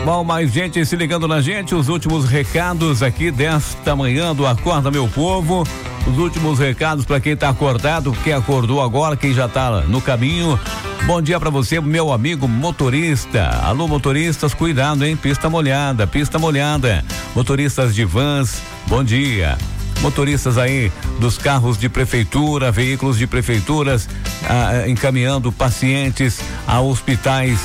Bom, mais gente se ligando na gente, os últimos recados aqui desta manhã do Acorda Meu Povo, os últimos recados para quem tá acordado, quem acordou agora, quem já tá no caminho. Bom dia para você, meu amigo motorista. Alô, motoristas, cuidado, hein? Pista molhada. Motoristas de vans, bom dia. Motoristas aí dos carros de prefeitura, veículos de prefeituras, encaminhando pacientes a hospitais